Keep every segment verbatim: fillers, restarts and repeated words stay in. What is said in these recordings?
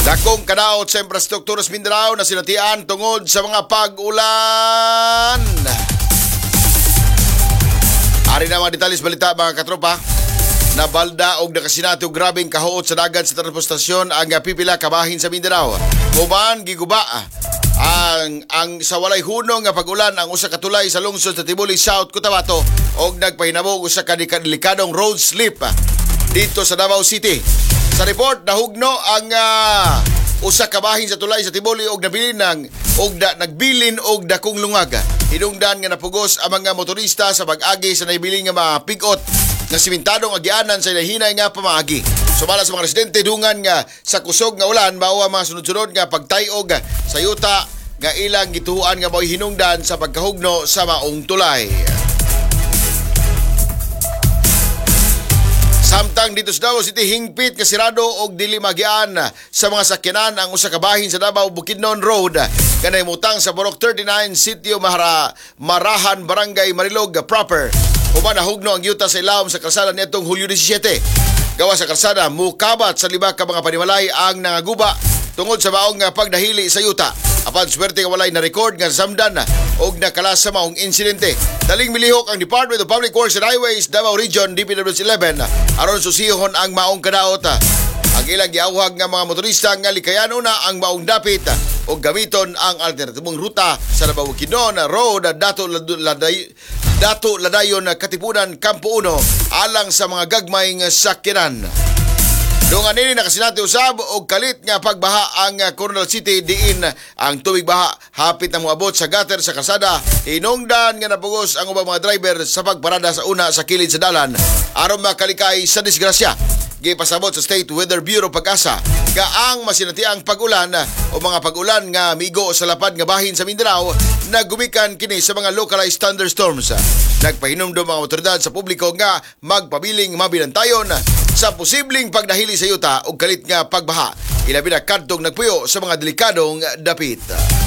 Dakong kadaot sa infrastruktura sa Mindanao na sinatian tungod sa mga pag-ulan. Ari na mga detalye balita mga katropa. Nabalda og nakasinato grabing kahuot sa dagat sa transportasyon ang pipila kabahin sa Mindanao. Kuman giguba ang ang sa walay hunong nga pag-ulan ang usa ka tulay sa lungsod sa Tibuli South, Cotabato og nagpahinabog usa ka delikadong road slip dito sa Davao City. Sa report, nahugno ang uh, usa ka bahin sa tulay sa Tibuli og nabilin ng og da, nagbilin og dakong lungag. Hinungdan nga napugos ang mga motorista sa pag-agi sa naibiling nga mga pick-up na simentadong agianan sa nahinay nga pamaagi. Sumala sa mga residente dungan nga sa kusog nga ulan mao ang mga sunod-sunod nga pagtayog sa yuta nga ilang gituhuan nga mo'y hinungdan sa pagkahugno sa maong tulay. Samtang dito sa Davao City, hingpit nga sirado og dili magian sa mga sakyanan ang usa ka bahin sa Davao Bukidnon Road kanay mutang sa Borok thirty-nine Sitio Mahara, Marahan, Barangay Marilog proper. Human nahugno ang yuta sa ilawom sa kalsada nitong Hulyo seventeen. Gawa sa kalsada, mukabat sa lima ka mga panimalay ang nangaguba tungod sa maong pagdahili sa yuta. Apan swerte nga walay na-record nga samdan og nakalas sa maong insidente. Daling milihok ang Department of Public Works and Highways Davao Region D P W S eleven aron susihon ang maong kadaot. Ang ilang giawhag nga mga motorista nga likayan una ang maong dapit o gamiton ang alternatibong ruta sa Davao Bukidnon Road Dato Laday Dato Ladayon Katipunan Kampo uno alang sa mga gagmay nga sakyanan. Dungan nini nakasinati usab og kalit nga pagbaha ang Coronel City diin ang tubig baha hapit na moabot sa gutter sa kalsada. Hinungdan nga napugos ang ubang mga driver sa pagparada sa una sa kilid sa dalan aron makalikay sa disgrasya. Gipasabot sa State Weather Bureau Pag-asa nga ang masinatiang pag-ulan o mga pag-ulan nga migo sa lapad nga bahin sa Mindanao na gumikan kini sa mga localized thunderstorms. Nagpahinumdum mga otoridad sa publiko nga magpabiling mabinantayon sa posibleng pagdahili sa yuta o kalit nga pagbaha. Ilabi na kadtong nagpuyo sa mga delikadong dapit.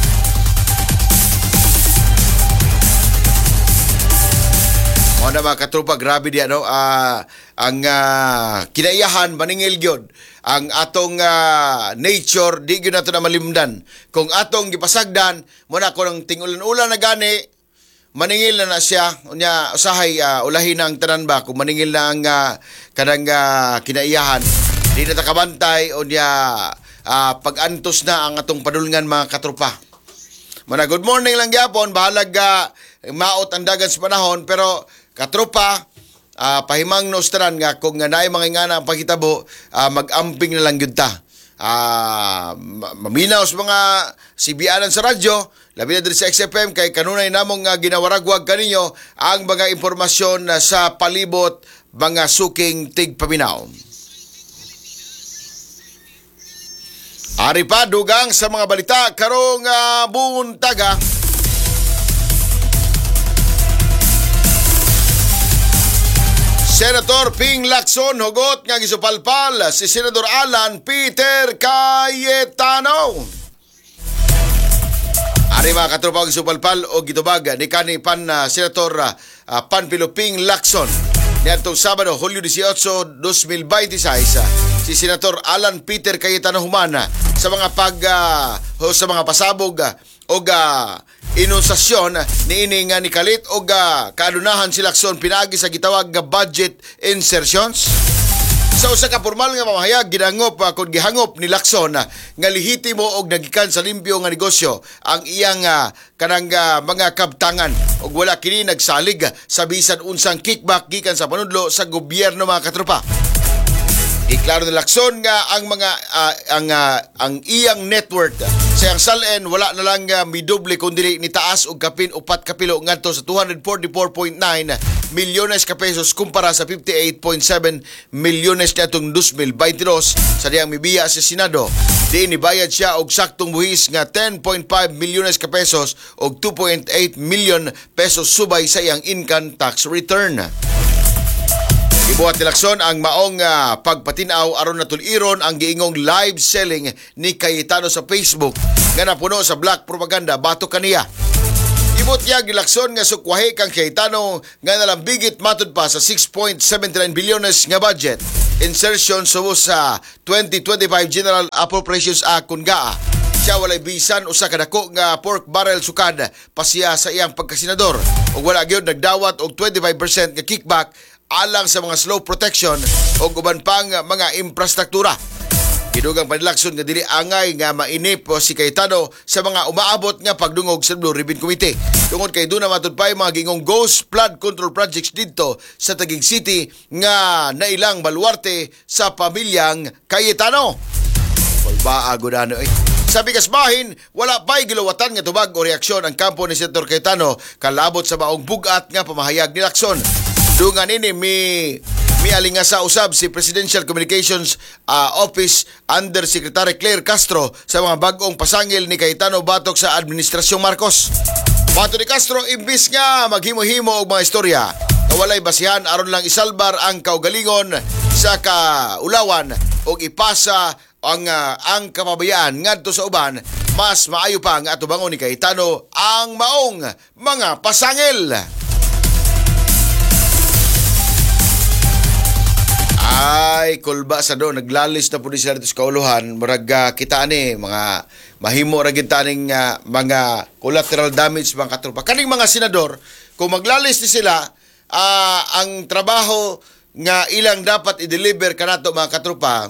Mga na mga katropa, grabe di ano, uh, ang uh, kinaiyahan, maningil gyud ang atong uh, nature, di gyud nato na malimdan. Kung atong gipasagdan, muna ko ng tingulan-ulan na gani, maningil na na siya, unya usahay uh, ulahin ang tanan ba, kung maningil na ang uh, kanang uh, kinaiyahan, di na takabantay, unya uh, pag-antos na ang atong padulngan mga katropa. Muna, good morning lang gyapon, bahalag uh, maot ang dagan sa panahon, pero katropa, uh, pahimang nostran nga kung nga naay mga nga na ang pagkitabo, uh, mag-amping na lang yun ta. Uh, maminaw sa mga sibianan sa radyo, labi na din sa X F M, kay kanunay namong uh, ginawaragwag kaninyo ang mga impormasyon uh, sa palibot mga suking tigpaminaw. Ari pa, dugang sa mga balita, karong uh, buntaga. Senator Ping Lacson hugot nga gisupalpal si Senador Alan Peter Cayetano. Ari mga katropa gisupalpal o gitubag ni kani pan uh, Senator uh, Panfilo Ping Lacson. Nitong Sabado, Hulyo eighteen, twenty twenty-six, uh, si Senator Alan Peter Cayetano humana sa mga pag uh, sa mga pasabog uh, o uh, inunsasyon ni ini nga ni kalit o uh, kaadunahan si Lacson pinagi sa gitawag nga budget insertions. Sa usa ka formal nga mamahayag ginangop uh, kung gihangop ni Lacson uh, nga lehitimo og nagikan sa limpyo nga negosyo ang iyang uh, kanang uh, mga kabtangan og wala kini nagsalig uh, sa bisan unsang kickback gikan sa panudlo sa gobyerno mga katropa. Iklaro ni Lacson nga ang mga uh, ang uh, ang iyang net worth sa iyang salen wala na lang uh, midoble kundi ni taas og kapin upat kapilo ngadto sa two hundred forty-four point nine milyones ka pesos kumpara sa fifty-eight point seven milyones nitong twenty twenty-two sa diyang mibiya sa Senado. Di nibayad siya og saktong buhis nga ten point five milyones ka pesos og two point eight milyon pesos subay sa iyang income tax return. Ibuhat ni Lacson ang maong uh, pagpatinaw aron natuliron ang giingong live selling ni Cayetano sa Facebook nga napuno sa black propaganda bato kaniya. Ibot niya gilakson nga sukwahe kang Cayetano nga nalambigit matud pa sa six point seven nine bilyones nga budget. insertion sumo sa twenty twenty-five General Appropriations Act kun gaa siya walay bisan usa ka dako nga pork barrel sukad pasiya sa iyang pagkasenador ug wala gyud nagdawat og twenty-five percent nga kickback alang sa mga slow protection o uban pang mga infrastruktura. Gidugang panilakson nga dili angay nga mainip o si Cayetano sa mga umaabot nga pagdungog sa Blue Ribbon Committee. Tungod kay doon na matud pa mga gingong ghost flood control projects dito sa Taguig City nga nailang baluarte sa pamilyang Cayetano. Walba agudano eh. Sabi kasbahin, wala pa'y gilawatan nga tubag o reaksyon ang kampo ni Senator Cayetano kalabot sa maong bugat nga pamahayag ni Lacson. Dungan ini mi mi alinga sa usab si Presidential Communications uh, Office Undersecretary Claire Castro sa mga bag-ong pasangil ni Cayetano batok sa Administrasyong Marcos. Pato ni Castro, imbis nga maghimo-himo og mga istorya, nawalay basihan aron lang isalbar ang kaugalingon sa kaulawan o ipasa ang uh, ang kapabayaan ngadto sa uban, mas maayo pa nga atubangon ni Cayetano ang maong mga pasangil. Ay, kulba sa do, naglalis na po sila dito sa kauluhan. Murag uh, kita ni, mga mahimo ra gid taning uh, mga collateral damage mga katropa. Kaning mga senador, kung maglalis ni sila, uh, ang trabaho nga ilang dapat i-deliver kanato mga katropa,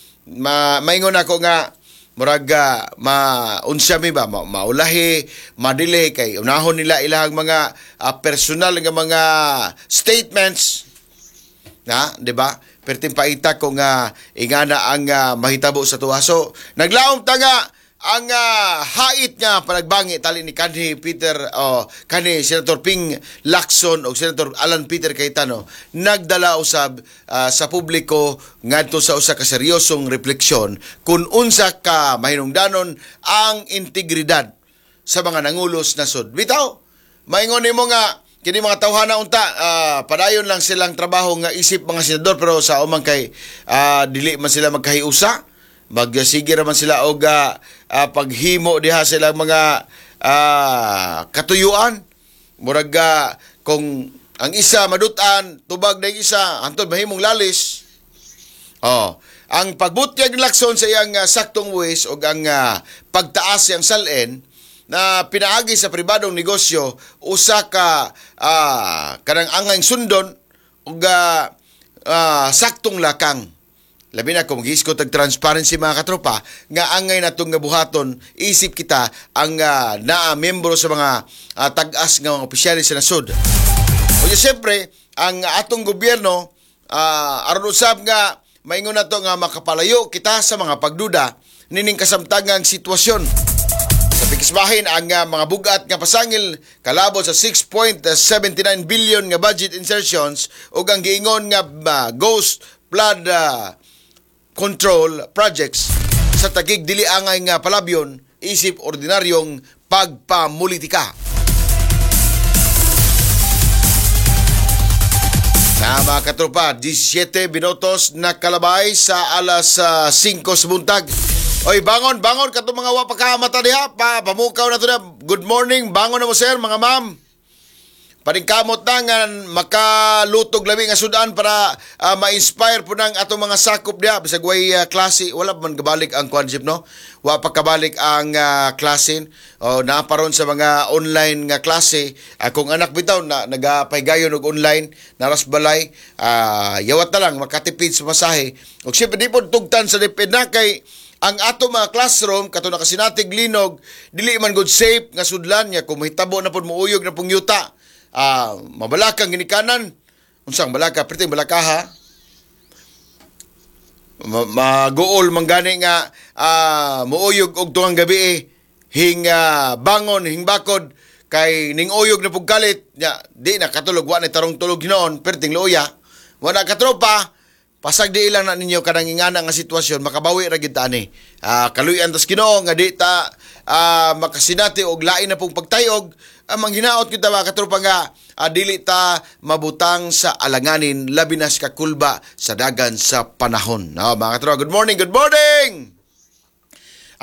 ma maingon ako nga murag uh, maunsya mi ba ma maulahi, madili kay unahon nila ilang mga uh, personal nga mga statements na, di ba? Perting paita ko nga ingana ang uh, mahitabo sa tuwa. So, naglaom ta nga ang uh, hait nga panagbangi tali ni kanhi Peter o oh, kanhi Senator Ping Lacson o Senator Alan Peter Cayetano nagdala usab uh, sa publiko ngadto sa usa ka seryosong refleksyon kung unsa ka mahinungdanon ang integridad sa mga nangulos nasod. Bitaw, maingon nimo nga kini mga tawhana unta, uh, padayon lang silang trabaho nga isip mga senador pero sa umang kay uh, dili man sila magkahiusa. Magsige raman sila og uh, uh, paghimo diha sila mga uh, katuyuan. Murag uh, kung ang isa madutan, tubag na isa, antod mahimong lalis. Oh, ang pagbutyag ni Lacson sa iyang uh, saktong buwis og ang uh, pagtaas siyang salen na pinaagi sa pribadong negosyo usa ka uh, kanang angay sundon ug uh, uh, saktong lakang. Labi na kung mag-iiskot ang transparency mga katropa nga angay natong nga buhaton isip kita ang uh, naa membro sa mga uh, tag-as nga mga opisyalis sa nasod. O siyempre ang atong gobyerno uh, aron usab nga maingon nato nga makapalayo kita sa mga pagduda nining kasamtangang sitwasyon. Sa pikisbahin ang uh, mga bugat nga pasangil kalabot sa six point seven nine billion nga budget insertions ug ang giingon nga uh, ghost flood uh, control projects sa Taguig dili angay nga palabyon isip ordinaryong pagpamulitika. Na mga katropa, seventeen minutos na kalabay sa alas uh, five sa buntag. Oy, bangon, bangon kato mga wapakahamata diha, pa pamukaw na to na. Good morning, bangon na mo sir, mga ma'am. Paningkamot na nga makalutog labi nga sudan para uh, ma-inspire po ng atong mga sakop diha. Bisag way uh, klase, wala man kabalik ang concept no. Wa pa kabalik ang uh, klase o naparon sa mga online nga klase. Akong anak bitaw na nagapaygayon og online naras balay, uh, yawat na lang makatipid sa masahe. Ug siyempre di po tugtan sa dipid na kay ang ato mga classroom kato na kasinatig linog dili man good safe nga sudlan nya kung mahitabo na pud muuyog na pong yuta. Ah, uh, mabalakang ginikanan. Unsang balaka, perting balakaha. Magool man gani nga uh, muuyog og tuang gabi eh. Hing uh, bangon, hing bakod kay ning uyog na pugkalit nya di na katulog wa na tarong tulog ginoon perting loya. Wala ka tropa. Pasag di ilang na ninyo kanang ingana nga sitwasyon, makabawi ra gid ani. Ah, kaluyan tas Ginoo nga di ta ah, makasinati og lain na pong pagtayog, ang manghinaot kita mga katropa nga ah, dili ta mabutang sa alanganin labi na sa kakulba sa dagan sa panahon. No, mga katropa, good morning, good morning. Ang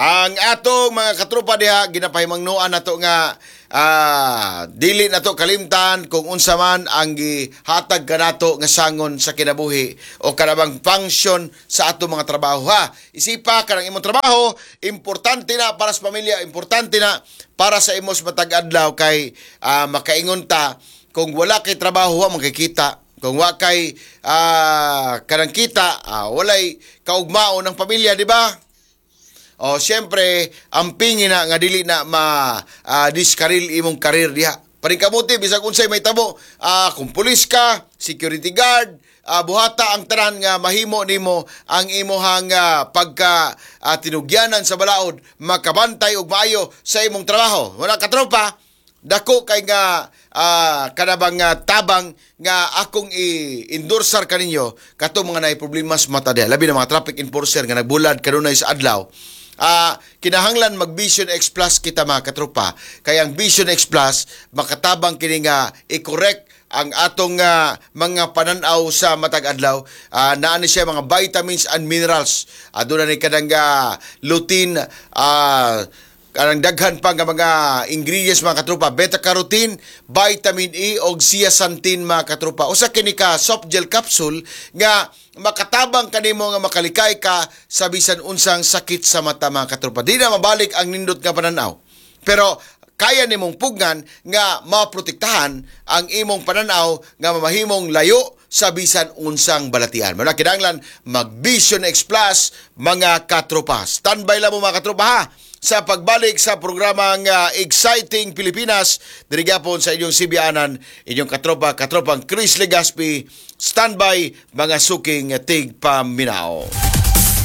atong mga katropa diha ginapahimangnuan nato nga ah, dili nato kalimtan kung unsa man ang gihatag kanato nga sangon sa kinabuhi o kanabang function sa ato mga trabaho ha. Isipa kanang imong trabaho importante na para sa pamilya, importante na para sa imong matag adlaw kay ah, makaingon ta kung wala kay trabaho wa makikita. Kung wa kay uh, kanang kita, uh, walay kaugmao ng pamilya, di ba? O siyempre, ang pingin na nga dili na ma-diskaril uh, imong karir diha. Paring kamuti, bisag unsay may tabo, uh, kung pulis ka, security guard, uh, buhata ang tanan nga mahimo nimo ang imuhang uh, pagka uh, tinugyanan sa balaod, makabantay og maayo sa imong trabaho. Wala katropa, dako kay nga uh, kanabang uh, tabang nga akong i-endorsar kaninyo kato mga naay problema sa mata diha, labi na mga traffic enforcer nga nagbulad kanunay sa adlaw. Uh, kinahanglan mag Vision X Plus kita mga katropa, kaya ang Vision X Plus makatabang kini nga i-correct ang atong uh, mga pananaw sa matag adlaw. Uh, naa ni siya mga vitamins and minerals, uh, doon na ni kadang uh, lutein, uh, kanang daghan pa nga mga ingredients mga katropa, beta-carotene, vitamin E og zeaxanthin mga katropa. Usa kini ka soft gel capsule nga makatabang kanimo nga makalikay ka sa bisan unsang sakit sa mata mga katropa. Di na mabalik ang nindot nga pananaw. Pero kaya nimong pugnan nga maprotektahan ang imong pananaw nga mamahimong layo sa bisan unsang balatian. Muna kinahanglan mag Vision X Plus mga katropa. Standby lang mo mga katropa ha sa pagbalik sa programang uh, Exciting Pilipinas. Diri gyapon sa inyong sibianan, inyong katropa, katropang Chris Legaspi. Standby mga suking tig paminao.